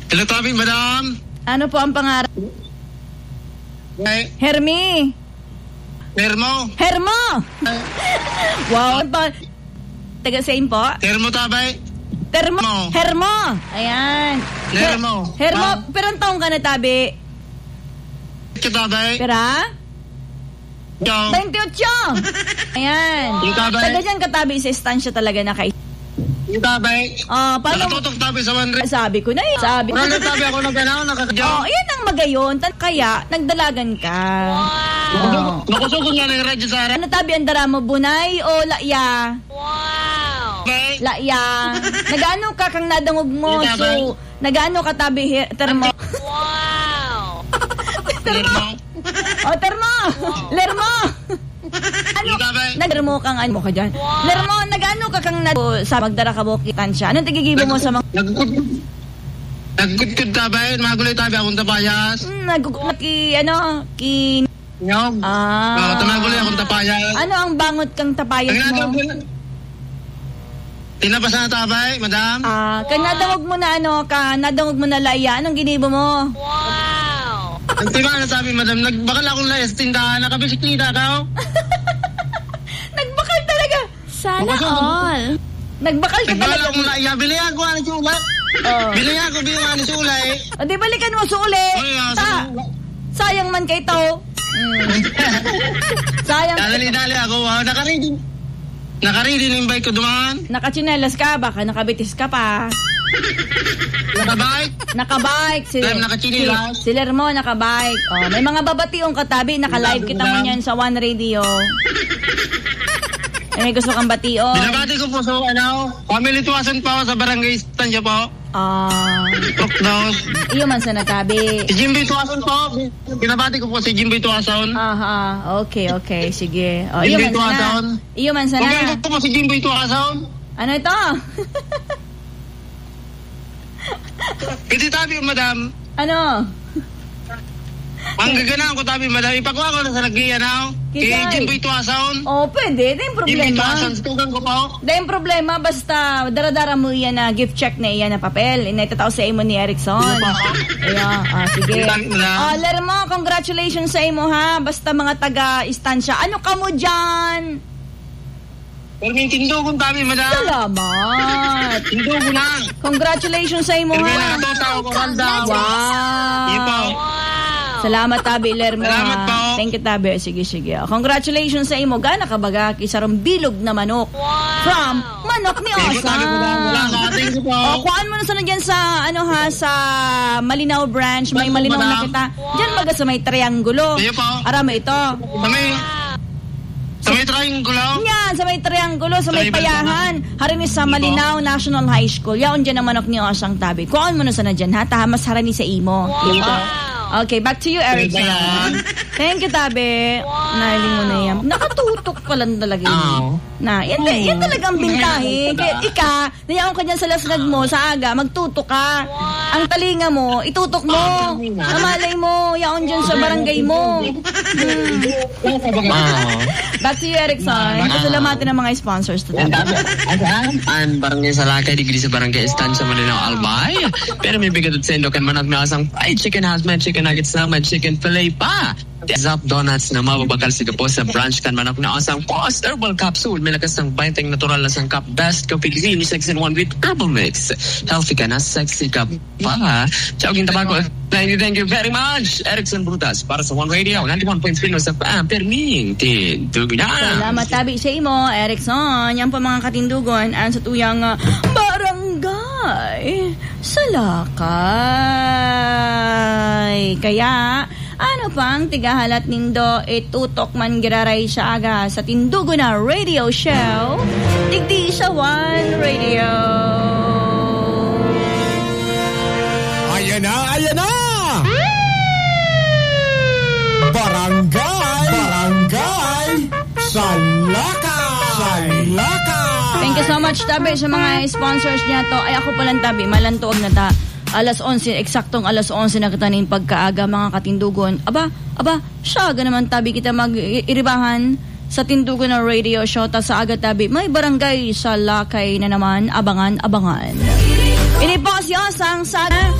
Hello, tabi, madam. Ano po ang pangarap? Hey. Hermi. Hermo. Wow. Taga-same po. Hermo, tabay. Hermo. Ayan. Hermo. Pero ang taong ka na, tabi? Tabay. Pera? 28. Ayan. Taga dyan katabi sa istansya talaga na kay. Yung tabay. Paano? Nakatutok tabi sa 100. Sabi ko na eh. Wala tabi ako naganaw, nakakadyaw. Yan ang magayon. Kaya, nagdalagan ka. Wow. Nakusukong nga ng radyo sa harap. Ano tabi ang dara mo, bunay o laya? Wow. Laya. Nagaano ka kang nadangog mo. So, nagaano ka tabi, termo. Wow. Termo. Termo. Lermo. Nagdermo kang ano ka dyan. Lermo, nagano ka kang sa magdara ka bukitan siya. Anong tigigibo mo sa mga... Nagkutkud tabay, maguloy tabi akong tapayas. Nyog. Tamaguloy akong tapayas. Ano ang bangot kang tapayas mo? Tinapasa na tabay, madam. Nadangog mo na nadangog mo na laya. Anong ginibo mo? Wow. Nagtima na sabi, madam, nagbakal akong layas tindahan, nakabisiklita ka. Nagbakal talaga. Sana all. Nagbakal ka talaga. Nagbakal akong laya, bilihan ko ano yung ulay. Bilihan ko bilihan si ulay. Di balikan mo sa ulay. Sayang man kay tao. Sayang. Dali ako, nakaready ng bike ko dumaan. Nakachinelas ka, baka nakabitis ka pa. Nakabike. Si Lermo nakabike. May mga babationg katabi, naka-live kita mo yan sa One Radio. May gusto kang batio. Binabati ko po sa family tuwasan po sa barangay Estancia po. Rockdowns. Iyo man sa natabi. Si Jimboy Tuwason po. Binabati ko po si Jimboy Tuwason. Okay, sige. Iyo man sa na. Okay po si Jimboy Tuwason. Ano ito? Hindi tabi, madam. Ano? Ang gaganaan ko tabi, madam. Ipakuha ko na sa nag-ianaw. Kay Jimboy Tuwason. Pwede. Dahil problema. Jimboy Tuwason, tugang ko po. Dahil problema, basta daradara mo yan na gift check na iyan na papel. Inaitatao sa imo ni Erickson. Ayan, sige. Lermo, congratulations sa imo ha. Basta mga taga-istansya. Ano ka mo dyan? Pero may tindugon tabi, madam. Salamat. Tindugon na. Congratulations sa imo ha. Wow. Salamat tabi, Lermo. Salamat po. Thank you tabi. Sige. Congratulations sa imo. Gana ka baga kisarong bilog na manok. From Manok ni Osa. Thank you po. Kuhaan mo na sana dyan sa sa Malinaw branch. May Malinaw na kita. Diyan baga sa may triangulo. Sige po. Arama ito. Sa may triangulo? Yan, sa may triangulo, sa may payahan. Harani sa Malinaw National High School. Yaon dyan ang Manok ni Osang tabi. Kuhaan mo na sana dyan ha. Tahamas harani sa imo. Okay, back to you, Erickson. Thank you, tabi. Nailing mo na yan. Nakatutok pa lang talaga yun. Yan talagang bintahe. Kaya nayaon ka dyan sa lasnag mo, sa aga, magtutok ka. Ang talinga mo, itutok mo. Namalay mo, yaon dyan sa barangay mo. Back to you, Erickson. Pasalamatin ang mga sponsors today. Ang barangay Salakay, digli sa barangay Estancia Malinaw Albay. Pero may bigat at sendo kan manag na asang fried chicken hazmat, chicken nuggets na may chicken fillet pa. Zap Donuts na mababakal sila po sa branch kan manok na asang post herbal capsule. May lakas ng bintang natural na sangkap. Best coffee green, 6 in 1 with herbal mix. Healthy ka na, sexy ka pa. Chowking tabako. Thank you very much, Erickson Brutas. Para sa One Radio, 91.3 sa Perming Tindugan. Salamat tabi sa imo, Erickson. Yan po mga katindugon. Ang sa tuyang barangay Salakay. Kaya ano pang tigahalat nindo itutok man giraray siya aga sa Tindugo na radio show digdi sa One Radio. Ayan na! Barangay Salakay. Thank you so much tabi sa mga sponsors niya to. Ay ako palang tabi, malantuog na ta. Alas 11, eksaktong alas 11 na kita ng pagkaaga mga katindugon. Aba, siya naman tabi kita mag-iribahan sa Tindugo na radio show. Ta sa aga tabi, may barangay Salakay na naman, abangan. Ini po si Osang sa